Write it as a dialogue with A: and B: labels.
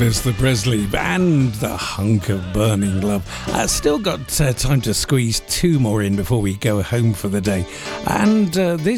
A: Elvis the Presley and the hunk of burning love. Still got time to squeeze two more in before we go home for the day. And this